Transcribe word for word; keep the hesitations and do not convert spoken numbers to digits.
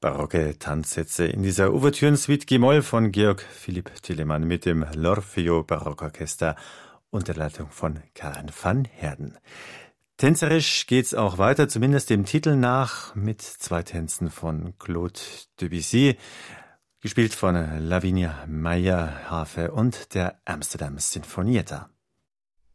Barocke Tanzsätze in dieser Ouvertüren-Suite G-Moll von Georg Philipp Telemann mit dem L'Orfeo Barockorchester unter Leitung von Karen van Heerden. Tänzerisch geht's auch weiter, zumindest dem Titel nach, mit zwei Tänzen von Claude Debussy, gespielt von Lavinia Meyer-Harfe und der Amsterdam Sinfonietta.